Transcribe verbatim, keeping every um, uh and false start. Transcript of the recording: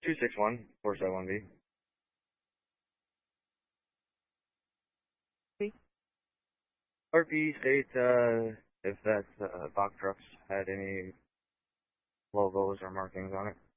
two six one, four seven one B. R P state, uh, if that uh, box trucks had any logos or markings on it.